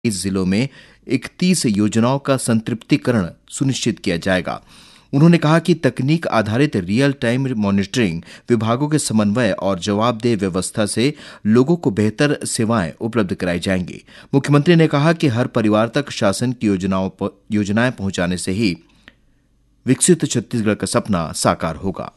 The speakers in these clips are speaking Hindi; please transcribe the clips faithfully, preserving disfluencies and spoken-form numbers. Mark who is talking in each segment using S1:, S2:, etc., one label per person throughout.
S1: इस जिलों में इकतीस योजनाओं का संतृप्तिकरण सुनिश्चित किया जाएगा। उन्होंने कहा कि तकनीक आधारित रियल टाइम मॉनिटरिंग, विभागों के समन्वय और जवाबदेह व्यवस्था से लोगों को बेहतर सेवाएं उपलब्ध कराई जाएंगी। मुख्यमंत्री ने कहा कि हर परिवार तक शासन की योजनाओं योजनाएं पहुंचाने से ही विकसित छत्तीसगढ़ का सपना साकार होगा।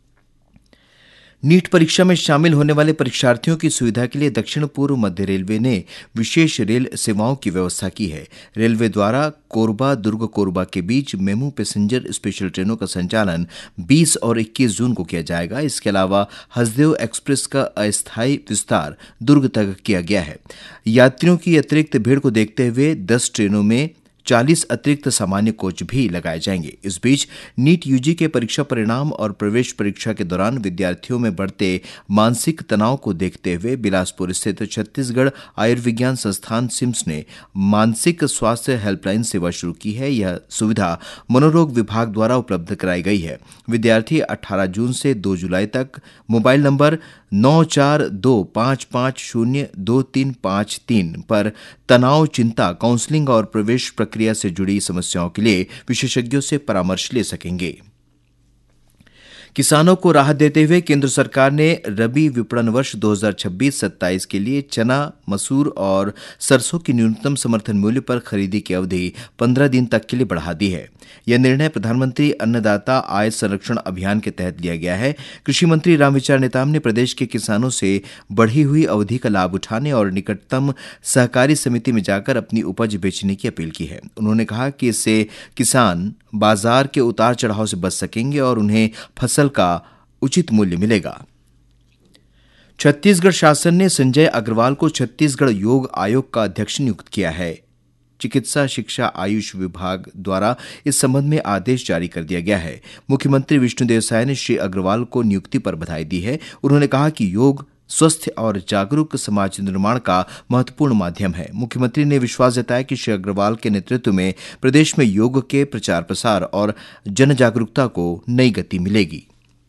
S1: नीट परीक्षा में शामिल होने वाले परीक्षार्थियों की सुविधा के लिए दक्षिण पूर्व मध्य रेलवे ने विशेष रेल सेवाओं की व्यवस्था की है। रेलवे द्वारा कोरबा दुर्ग कोरबा के बीच मेमू पैसेंजर स्पेशल ट्रेनों का संचालन बीस और इक्कीस जून को किया जाएगा। इसके अलावा हसदेव एक्सप्रेस का अस्थायी विस्तार दुर्ग तक किया गया है। यात्रियों की अतिरिक्त भीड़ को देखते हुए दस ट्रेनों में चालीस अतिरिक्त सामान्य कोच भी लगाए जाएंगे। इस बीच नीट यूजी के परीक्षा परिणाम और प्रवेश परीक्षा के दौरान विद्यार्थियों में बढ़ते मानसिक तनाव को देखते हुए बिलासपुर स्थित छत्तीसगढ़ आयुर्विज्ञान संस्थान सिम्स ने मानसिक स्वास्थ्य हेल्पलाइन सेवा शुरू की है। यह सुविधा मनोरोग विभाग द्वारा उपलब्ध कराई गई है। विद्यार्थी अठारह जून से दो जुलाई तक मोबाइल नंबर नौ चार दो पाँच पाँच शून्य दो तीन पाँच तीन पर तनाव, चिंता, काउंसलिंग और प्रवेश प्रक्रिया से जुड़ी समस्याओं के लिए विशेषज्ञों से परामर्श ले सकेंगे। किसानों को राहत देते हुए केंद्र सरकार ने रबी विपणन वर्ष दो हज़ार छब्बीस सत्ताईस के लिए चना, मसूर और सरसों की न्यूनतम समर्थन मूल्य पर खरीदी की अवधि पंद्रह दिन तक के लिए बढ़ा दी है। यह निर्णय प्रधानमंत्री अन्नदाता आय संरक्षण अभियान के तहत लिया गया है। कृषि मंत्री रामविचार नेताम ने प्रदेश के किसानों से बढ़ी हुई अवधि का लाभ उठाने और निकटतम सहकारी समिति में जाकर अपनी उपज बेचने की अपील की है। उन्होंने कहा कि इससे किसान बाजार के उतार चढ़ाव से बच सकेंगे और उन्हें फसल का उचित मूल्य मिलेगा। छत्तीसगढ़ शासन ने संजय अग्रवाल को छत्तीसगढ़ योग आयोग का अध्यक्ष नियुक्त किया है। चिकित्सा शिक्षा आयुष विभाग द्वारा इस संबंध में आदेश जारी कर दिया गया है। मुख्यमंत्री विष्णुदेव साय ने श्री अग्रवाल को नियुक्ति पर बधाई दी है। उन्होंने कहा कि योग स्वस्थ और जागरूक समाज निर्माण का महत्वपूर्ण माध्यम है। मुख्यमंत्री ने विश्वास जताया कि श्री अग्रवाल के नेतृत्व में प्रदेश में योग के प्रचार प्रसार और जन जागरूकता को नई गति मिलेगी।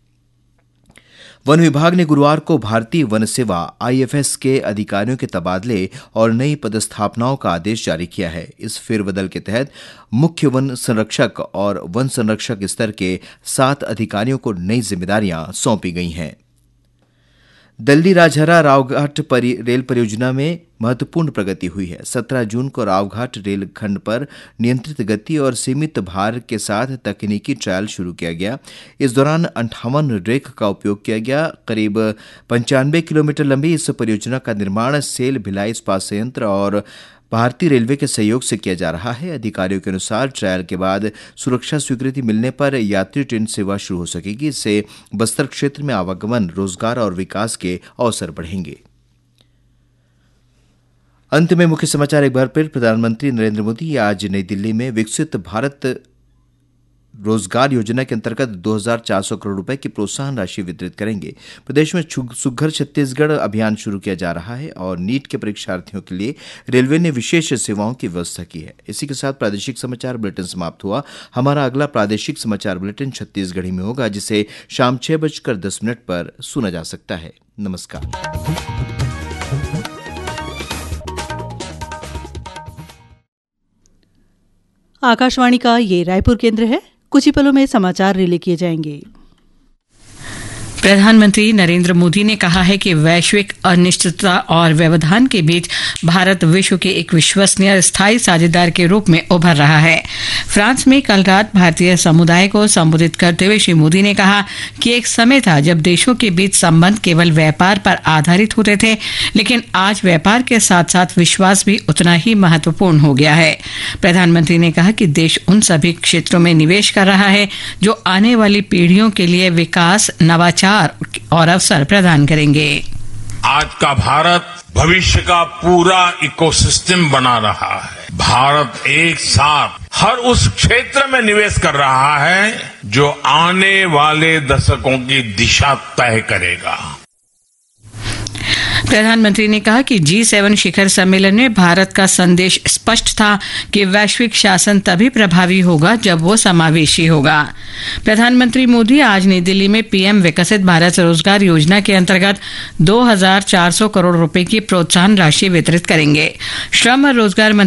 S1: वन विभाग ने गुरुवार को भारतीय वन सेवा आई एफ एस के अधिकारियों के तबादले और नई पदस्थापनाओं का आदेश जारी किया है। इस फेरबदल के तहत मुख्य वन संरक्षक और वन संरक्षक स्तर के सात अधिकारियों को नई जिम्मेदारियां सौंपी गई हैं। दिल्ली राजहरा रावघाट परि, रेल परियोजना में महत्वपूर्ण प्रगति हुई है। सत्रह जून को रावघाट रेल खंड पर नियंत्रित गति और सीमित भार के साथ तकनीकी ट्रायल शुरू किया गया। इस दौरान अंठावन रेक का उपयोग किया गया। करीब पंचानवे किलोमीटर लंबी इस परियोजना का निर्माण सेल भिलाई इस्पात संयंत्र और भारतीय रेलवे के सहयोग से किया जा रहा है। अधिकारियों के अनुसार ट्रायल के बाद सुरक्षा स्वीकृति मिलने पर यात्री ट्रेन सेवा शुरू हो सकेगी। इससे बस्तर क्षेत्र में आवागमन, रोजगार और विकास के अवसर बढ़ेंगे। अंत में मुख्य समाचार एक बार फिर। प्रधानमंत्री नरेंद्र मोदी आज नई दिल्ली में विकसित भारत रोजगार योजना के अंतर्गत दो हज़ार चार सौ करोड़ रुपए की प्रोत्साहन राशि वितरित करेंगे। प्रदेश में सुघ्घर छत्तीसगढ़ अभियान शुरू किया जा रहा है और नीट के परीक्षार्थियों के लिए रेलवे ने विशेष सेवाओं की व्यवस्था की है। इसी के साथ प्रादेशिक समाचार बुलेटिन समाप्त हुआ। हमारा अगला प्रादेशिक समाचार बुलेटिन छत्तीसगढ़ी में होगा, जिसे शाम छह बजकर दस मिनट पर सुना जा सकता है। नमस्कार।
S2: आकाशवाणी का ये रायपुर केंद्र है। कुछ ही पलों में समाचार रिले किए जाएंगे।
S3: प्रधानमंत्री नरेंद्र मोदी ने कहा है कि वैश्विक अनिश्चितता और व्यवधान के बीच भारत विश्व के एक विश्वसनीय स्थायी साझेदार के रूप में उभर रहा है। फ्रांस में कल रात भारतीय समुदाय को संबोधित करते हुए श्री मोदी ने कहा कि एक समय था जब देशों के बीच संबंध केवल व्यापार पर आधारित होते थे, लेकिन आज व्यापार के साथ साथ विश्वास भी उतना ही महत्वपूर्ण हो गया है। प्रधानमंत्री ने कहा कि देश उन सभी क्षेत्रों में निवेश कर रहा है जो आने वाली पीढ़ियों के लिए विकास, नवाचार और अवसर प्रदान करेंगे।
S4: आज का भारत भविष्य का पूरा इकोसिस्टम बना रहा है। भारत एक साथ हर उस क्षेत्र में निवेश कर रहा है जो आने वाले दशकों की दिशा तय करेगा।
S3: प्रधानमंत्री ने कहा कि जी सेवन शिखर सम्मेलन में भारत का संदेश स्पष्ट था कि वैश्विक शासन तभी प्रभावी होगा जब वो समावेशी होगा। प्रधानमंत्री मोदी आज नई दिल्ली में पीएम विकसित भारत रोजगार योजना के अंतर्गत दो हज़ार चार सौ करोड़ रुपए की प्रोत्साहन राशि वितरित करेंगे। श्रम और रोजगार